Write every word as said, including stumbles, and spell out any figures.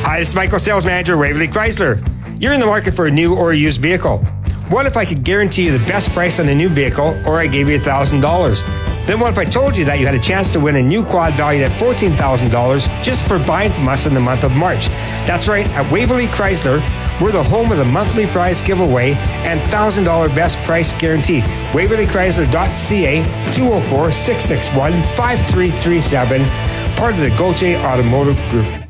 Hi, this is Michael, Sales Manager, Waverly Chrysler. You're in the market for a new or a used vehicle. What if I could guarantee you the best price on a new vehicle, or I gave you one thousand dollars? Then what if I told you that you had a chance to win a new quad valued at fourteen thousand dollars just for buying from us in the month of March? That's right, at Waverly Chrysler, we're the home of the monthly prize giveaway and one thousand dollars best price guarantee. Waverly Chrysler dot C A, two oh four, six six one, five three three seven, part of the Gauthier Automotive Group.